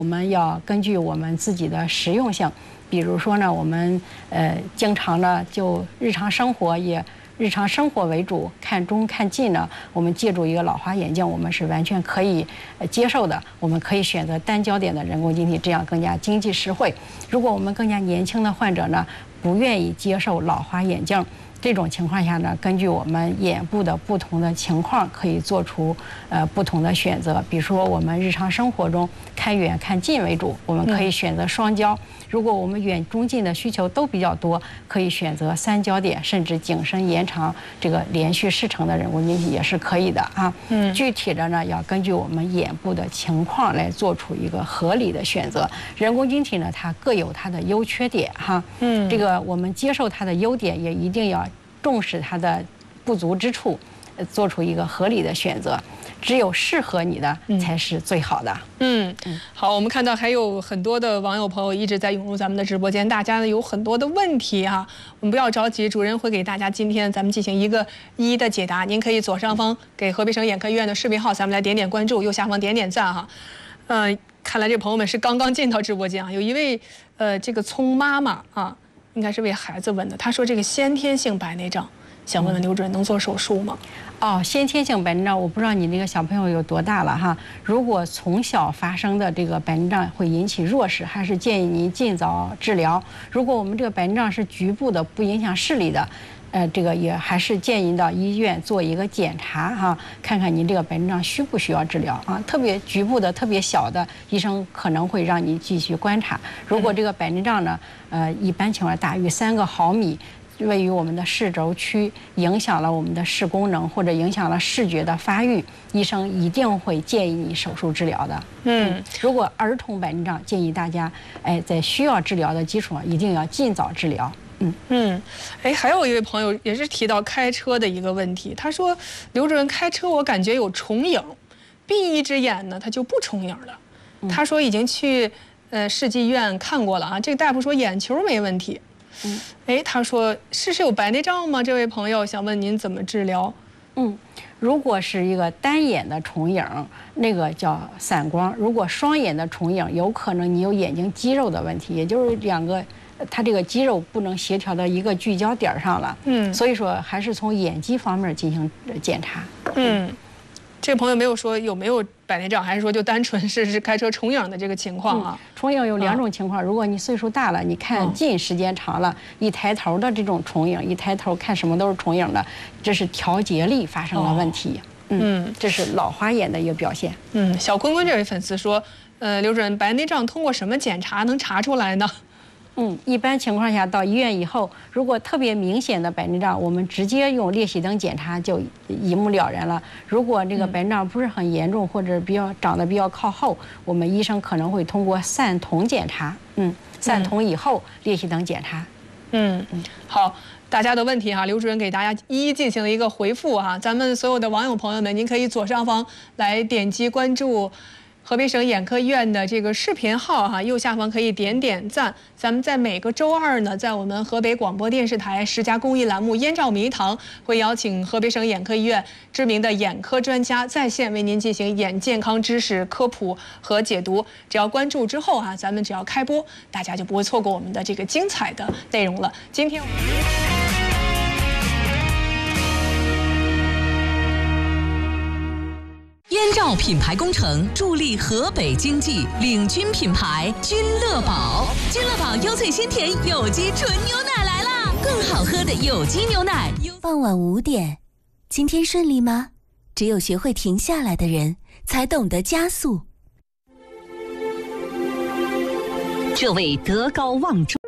我们要根据我们自己的实用性，比如说呢，我们经常呢就日常生活为主，看中看近呢，我们借助一个老花眼镜，我们是完全可以接受的。我们可以选择单焦点的人工晶体，这样更加经济实惠。如果我们更加年轻的患者呢，不愿意接受老花眼镜，这种情况下呢，根据我们眼部的不同的情况，可以做出不同的选择。比如说，我们日常生活中看远看近为主，我们可以选择双焦；如果我们远中近的需求都比较多，可以选择三焦点，甚至景深延长这个连续视程的人工晶体也是可以的啊。具体的呢，要根据我们眼部的情况来做出一个合理的选择。人工晶体呢，它各有它的优缺点哈。这个我们接受它的优点，也一定要重视它的不足之处，做出一个合理的选择。只有适合你的才是最好的。 好，我们看到还有很多的网友朋友一直在涌入咱们的直播间，大家呢有很多的问题哈，我们不要着急，主任会给大家今天咱们进行一个一一的解答。您可以左上方给河北省眼科医院的视频号，咱们来点点关注，右下方点点赞哈。看来这朋友们是刚刚进到直播间啊。有一位这个聪妈妈啊，应该是为孩子问的，她说这个先天性白内障，想问问刘主任能做手术吗？ 先天性白内障，我不知道你这个小朋友有多大了哈。如果从小发生的这个白内障会引起弱视，还是建议您尽早治疗。如果我们这个白内障是局部的，不影响视力的，这个也还是建议到医院做一个检查哈，看看您这个白内障需不需要治疗啊。特别局部的、特别小的，医生可能会让你继续观察。如果这个白内障呢，一般情况大于3个毫米。位于我们的视轴区，影响了我们的视功能，或者影响了视觉的发育，医生一定会建议你手术治疗的。如果儿童白内障，建议大家在需要治疗的基础上，一定要尽早治疗。 还有一位朋友也是提到开车的一个问题，他说刘主任开车我感觉有重影，闭一只眼呢他就不重影了。他说已经去世纪医院看过了啊，这个大夫说眼球没问题。他说是有白内障吗？这位朋友想问您怎么治疗？ 如果是一个单眼的重影，那个叫散光；如果双眼的重影，有可能你有眼睛肌肉的问题，也就是它这个肌肉不能协调到一个聚焦点上了。所以说还是从眼肌方面进行检查。 这个朋友没有说有没有白内障，还是说就单纯是开车重影的这个情况啊？ 重影有2种情况，如果你岁数大了，你看近时间长了，一抬头的这种重影，一抬头看什么都是重影的，这是调节力发生了问题。这是老花眼的一个表现。 小坤坤这位粉丝说，刘主任，白内障通过什么检查能查出来呢？ 一般情况下到医院以后，如果特别明显的白内障，我们直接用裂隙灯检查就一目了然了。如果这个白内障不是很严重，或者长得比较靠后，我们医生可能会通过散瞳检查。散瞳以后裂隙灯检查。 好，大家的问题哈，刘主任给大家一一进行了一个回复哈。咱们所有的网友朋友们，您可以左上方来点击关注河北省眼科医院的这个视频号哈，右下方可以点点赞。咱们在每个周二呢，在我们河北广播电视台10佳公益栏目《燕赵迷堂》，会邀请河北省眼科医院知名的眼科专家在线为您进行眼健康知识科普和解读。只要关注之后啊，咱们只要开播，大家就不会错过我们的这个精彩的内容了。今天燕赵品牌工程助力河北经济，领军品牌君乐宝。君乐宝优萃鲜甜有机纯牛奶来啦，更好喝的有机牛奶。 傍晚5点，今天顺利吗？只有学会停下来的人，才懂得加速。 这位德高望重